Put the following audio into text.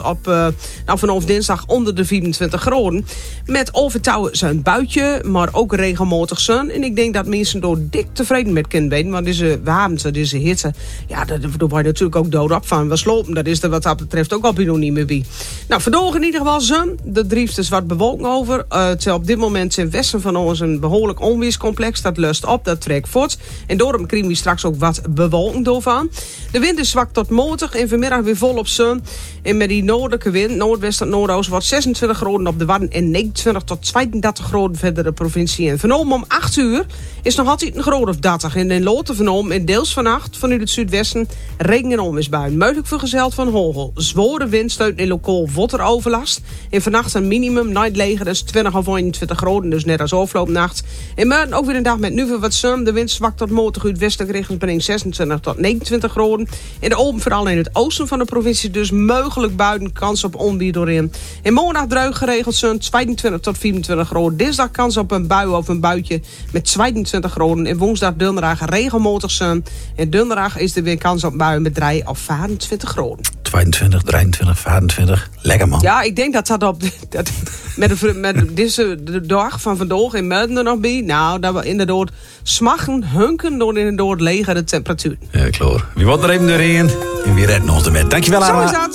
op vanaf dinsdag onder de 24 graden. Met overtouwen zijn buitje, maar ook regelmatig zon. En ik denk dat mensen door dik tevreden met kunnen zijn. Want deze warmte, deze hitte, ja, daar word je natuurlijk ook dood op van. We slopen, dat is er wat dat betreft ook op nog niet meer bij. Nou, vandaag in ieder geval zon. De drieft is wat bewolking over. Terwijl op dit moment in westen van ons een behoorlijk onweerscomplex. Dat lust op, dat trekt voort. En daarom krijgen we straks ook wat bewolking doorvan. De wind is zwak tot matig en vanmiddag weer volop zon. En met die noordelijke wind, noordwest tot noordoost, wordt 26 graden op de Wadden en 29 tot 32 graden verder de provincie. En vanavond om 8 uur is nog altijd een graad of 30. En in Loten vanavond en deels vannacht vanuit het zuidwesten regen en onweersbuien. Mogelijk vergezeld van hagel. Zware windsteun en lokaal wateroverlast. En vannacht een minimum nightleger, dat is 20 of 21 graden, dus net als afloopnacht. En morgen ook weer een dag met nu veel wat zon. De wind zwak tot matig uit westelijke richting brengt 26 tot 29 graden. In de open vooral in het oosten van de provincie dus mogelijk buiten kans op onweer doorheen. En maandag droog geregeld zon 22 tot 24 graden. Dinsdag kans op een bui of een buitje met 22 graden. En woensdag donderdag regelmatig zon. En donderdag is er weer kans op buien met 3 of 24 graden. 22, 23, 25. Lekker man. Ja, ik denk dat op met deze de dag van vandaag in Muiden er nog bij. Nou, dat we inderdaad smachten, hunken door inderdaad leger de temperatuur. Ja, klaar. Wie wordt er even doorheen en wie redt ons ermee. Dankjewel, Anna. Zo is dat.